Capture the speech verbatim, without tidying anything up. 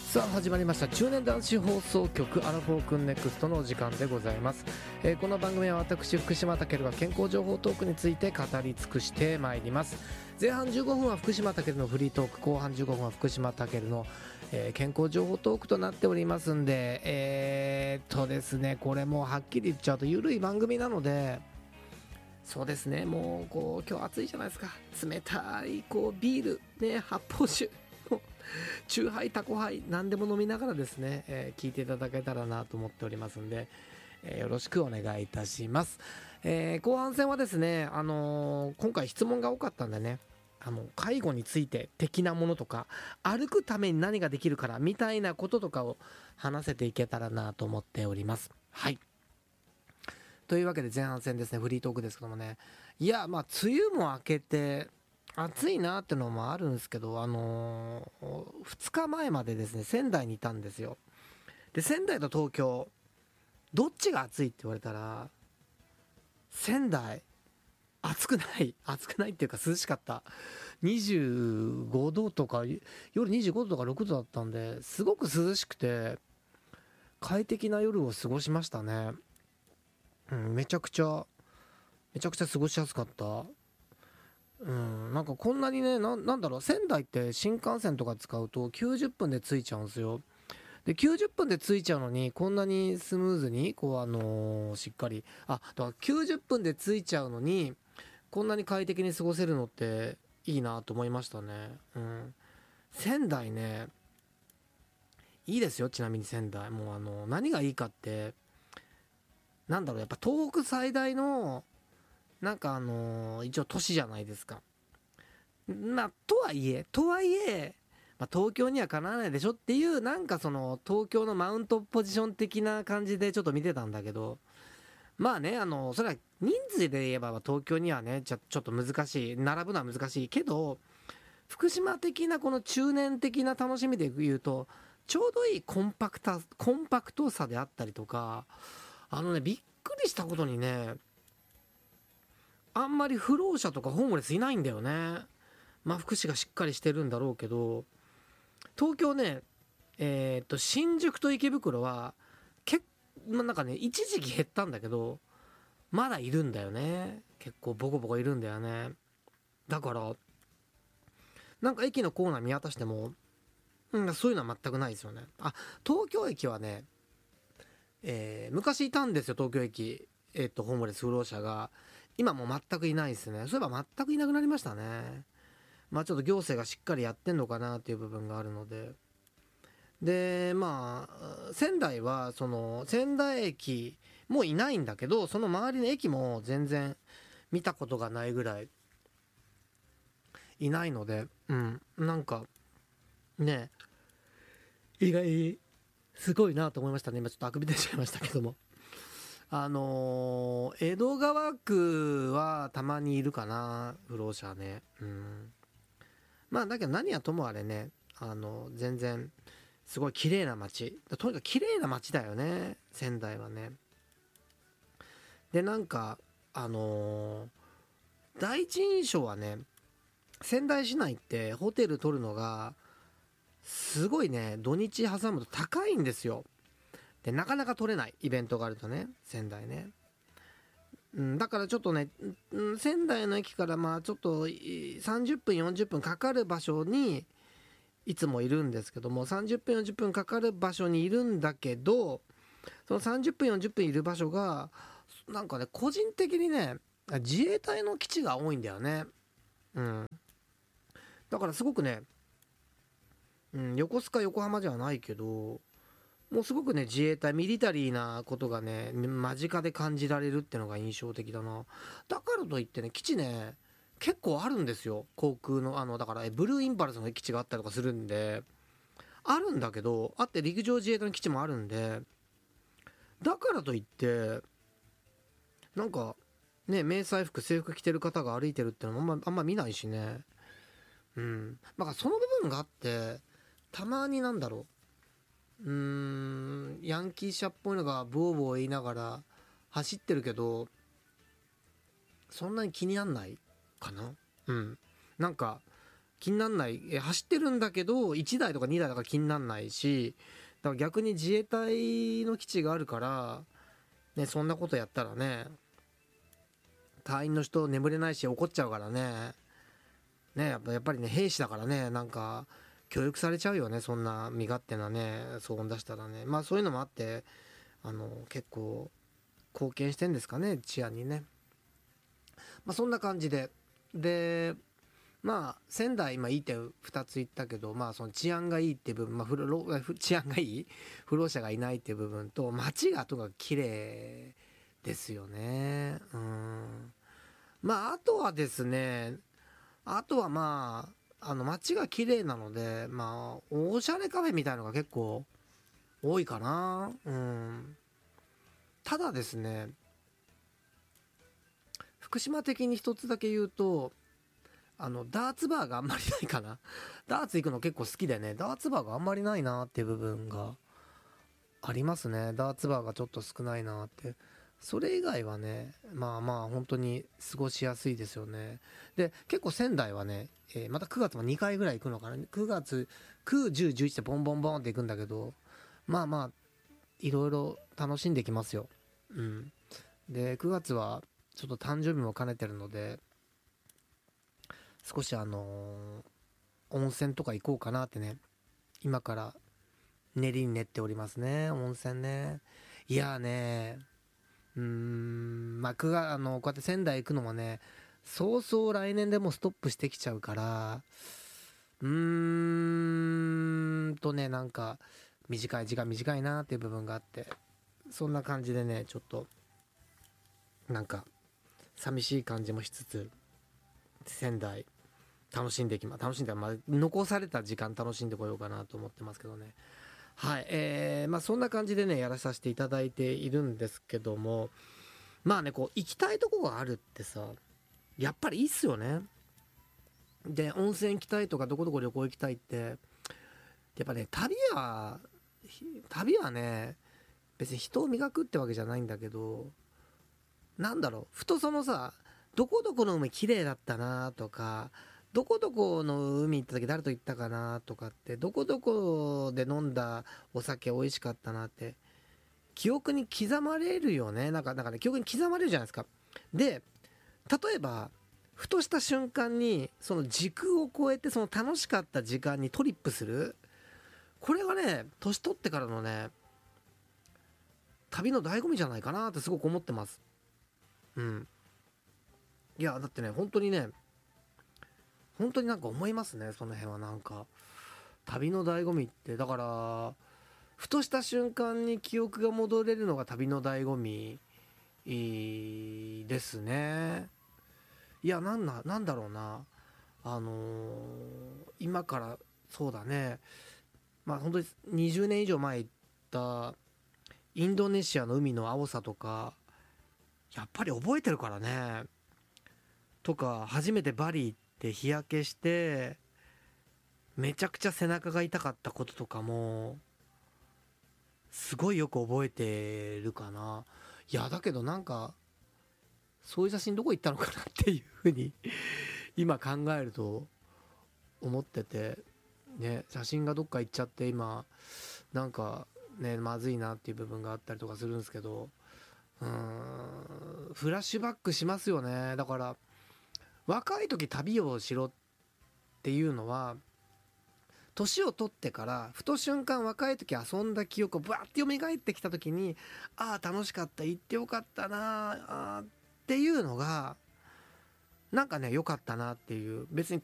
さあ始まりました中年男子放送局アラフォーくんネクストのお時間でございます、えー、この番組は私福島健が健康情報トークについて語り尽くしてまいります。前半じゅうごふんは福島健のフリートーク、後半じゅうごふんは福島健の、えー、健康情報トークとなっておりますんで、えー、っとですねこれもうはっきり言っちゃうとゆるい番組なので、そうですね、もうこう今日暑いじゃないですか。冷たいこうビールね、発泡酒チューハイタコハイ何でも飲みながらですね、えー、聞いていただけたらなと思っておりますんで、えー、よろしくお願いいたします。えー、後半戦はですね、あのー、今回質問が多かったんでね、あの介護について的なものとか、歩くために何ができるからみたいなこととかを話せていけたらなと思っております。はい、というわけで前半戦ですね、フリートークですけどもね、いやまあ梅雨も明けて暑いなってのもあるんですけど、あのー、ふつかまえまでですね仙台にいたんですよ。で仙台と東京どっちが暑いって言われたら、仙台暑くない暑くないっていうか涼しかった。にじゅうごどとか、夜にじゅうごどとかろくどだったんで、すごく涼しくて快適な夜を過ごしましたね。うん、めちゃくちゃめちゃくちゃ過ごしやすかった。うん、なんかこんなにね、な、なんだろう、仙台って新幹線とか使うときゅうじゅっぷんで着いちゃうんですよ。できゅうじゅっぷんで着いちゃうのに、こんなにスムーズにこう、あのーしっかり、あだからきゅうじゅっぷんで着いちゃうのにこんなに快適に過ごせるのっていいなと思いましたね。うん、仙台ねいいですよ。ちなみに仙台もうあの何がいいかって、なんだろう、やっぱ東北最大のなんかあのー一応都市じゃないですか。まあとはいえとはいえ、まあ、東京にはかなわないでしょっていう、なんかその東京のマウントポジション的な感じでちょっと見てたんだけど、まあね、あのそれは人数で言えば東京にはねちょちょっと難しい、並ぶのは難しいけど、福島的なこの中年的な楽しみで言うとちょうどいいコンパクトコンパクトさであったりとか、あのねびっくりしたことにね、あんまり不老者とかホームレスいないんだよね。まあ福祉がしっかりしてるんだろうけど、東京ね、えー、っと新宿と池袋は結構なんかね一時期減ったんだけどまだいるんだよね。結構ボコボコいるんだよね。だからなんか駅のコーナー見渡しても、うん、そういうのは全くないですよね。あ、東京駅はね、えー昔いたんですよ東京駅。えーっとホームレス不老者が今もう全くいないですね。そういえば全くいなくなりましたね。まあちょっと行政がしっかりやってんのかなっていう部分があるので。でまあ仙台はその仙台駅もいないんだけど、その周りの駅も全然見たことがないぐらいいないので、うんなんかね、意外すごいなと思いましたね。今ちょっとあくび出ちゃいましたけども、あのー江戸川区はたまにいるかな不老者ね。うんまあだけど何はともあれね、あの全然すごい綺麗な街、とにかく綺麗な街だよね仙台はね。でなんかあのー第一印象はね、仙台市内ってホテル取るのがすごいね、土日挟むと高いんですよ。でなかなか取れない、イベントがあるとね仙台ね。うん、だからちょっとね、うん、仙台の駅からまあちょっといさんじゅっぷんよんじゅっぷんかかる場所にいつもいるんですけども、さんじゅっぷんよんじゅっぷんかかる場所にいるんだけど、そのさんじゅっぷんよんじゅっぷんいる場所がなんかね個人的にね自衛隊の基地が多いんだよね。うんだからすごくね、うん、横須賀横浜じゃないけど、もうすごくね自衛隊ミリタリーなことがね間近で感じられるってのが印象的だな。だからといってね基地ね結構あるんですよ。航空のあのだからえブルーインパルスの基地があったりとかするんで、あるんだけど、あって陸上自衛隊の基地もあるんで、だからといってなんかね迷彩服制服着てる方が歩いてるってのもあんまあんま見ないしね。うんだからその部分があって、たまになんだろう、うーんヤンキー車っぽいのがボーボー言いながら走ってるけどそんなに気になんないかな。うんなんか気になんない。え走ってるんだけどいちだいとかにだいとか気になんないし、だから逆に自衛隊の基地があるから、ね、そんなことやったらね、隊員の人眠れないし怒っちゃうからね。ね、やっぱやっぱりね、兵士だからね、なんか教育されちゃうよね、そんな身勝手なね騒音出したらね。まあそういうのもあって、あの結構貢献してんですかね、治安にね。まあそんな感じで、でまあ仙台今いい点ふたつ言ったけど、まあその治安がいいっていう部分、まあ、フロ治安がいい不老者がいないっていう部分と、街がとにかく綺麗ですよね。うん、まああとはですね、あとはまああの街が綺麗なので、まあおしゃれカフェみたいのが結構多いかな。うん、ただですね、福島的に一つだけ言うと、あのダーツバーがあんまりないかな。ダーツ行くの結構好きでね、ダーツバーがあんまりないなっていう部分がありますね。ダーツバーがちょっと少ないなって。それ以外はね、まあまあ本当に過ごしやすいですよね。で結構仙台はね、えーまたくがつもにかいぐらい行くのかな。くがつく、じゅう、じゅういちでボンボンボンって行くんだけど、まあまあいろいろ楽しんできますよ。うん。でくがつはちょっと誕生日も兼ねてるので、少しあのー温泉とか行こうかなってね、今から練りに練っておりますね。温泉ね。いやーね、うーん、まあくがあのこうやって仙台行くのもね、そうそう来年でもうストップしてきちゃうから、うーんとね、なんか短い時間短いなっていう部分があって、そんな感じでね、ちょっとなんか寂しい感じもしつつ、仙台楽しんでいきま楽しんで、まあ、残された時間楽しんでこようかなと思ってますけどね。はい、えー、まあそんな感じでねやらさせていただいているんですけども、まあね、こう行きたいとこがあるってさ、やっぱりいいっすよね。で温泉行きたいとかどこどこ旅行行きたいって、やっぱね、旅は旅はね、別に人を磨くってわけじゃないんだけど、なんだろう、ふとそのさ、どこどこの海綺麗だったなとか、どこどこの海行った時誰と行ったかなとかって、どこどこで飲んだお酒美味しかったなって記憶に刻まれるよね。なんかなんかね、記憶に刻まれるじゃないですか。で例えばふとした瞬間にその時空を超えて、その楽しかった時間にトリップする、これがね年取ってからのね旅の醍醐味じゃないかなってすごく思ってます。うん。いやだってね、本当にね、本当になんか思いますね、その辺は。なんか旅の醍醐味って、だからふとした瞬間に記憶が戻れるのが旅の醍醐味ですね。いや、なんな、なんだろうな、あのー今からそうだね、まあ本当ににじゅうねん以上前行ったインドネシアの海の青さとかやっぱり覚えてるからね。とか初めてバリ行って日焼けしてめちゃくちゃ背中が痛かったこととかもすごいよく覚えてるかな。いやだけどなんかそういう写真どこ行ったのかなっていうふうに今考えると思っててね、写真がどっか行っちゃって今なんかねまずいなっていう部分があったりとかするんですけど、うーんフラッシュバックしますよね。だから若い時旅をしろっていうのは、年を取ってからふと瞬間若い時遊んだ記憶をブワッて蘇ってきた時に、ああ楽しかった、行ってよかったなあっていうのがなんかね良かったなっていう、別に